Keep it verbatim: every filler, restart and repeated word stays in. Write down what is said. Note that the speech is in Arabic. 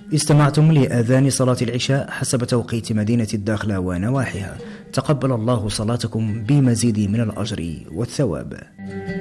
استمعتم لآذان صلاة العشاء حسب توقيت مدينة الداخلة ونواحيها. تقبل الله صلاتكم بمزيد من الأجر والثواب.